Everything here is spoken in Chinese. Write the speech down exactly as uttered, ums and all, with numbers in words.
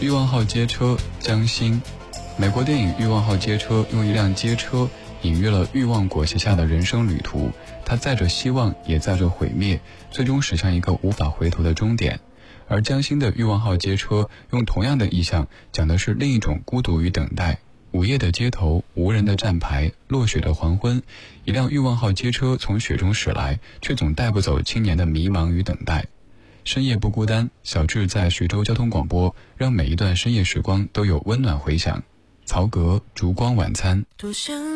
欲望号街车江心。美国电影《欲望号街车》用一辆街车隐喻了欲望裹挟下的人生旅途，它载着希望，也载着毁灭，最终驶向一个无法回头的终点。而江心的欲望号街车用同样的意象，讲的是另一种孤独与等待。午夜的街头，无人的站牌，落雪的黄昏，一辆欲望号街车从雪中驶来，却总带不走青年的迷茫与等待。深夜不孤单，小智在徐州交通广播，让每一段深夜时光都有温暖回响。曹格烛光晚餐。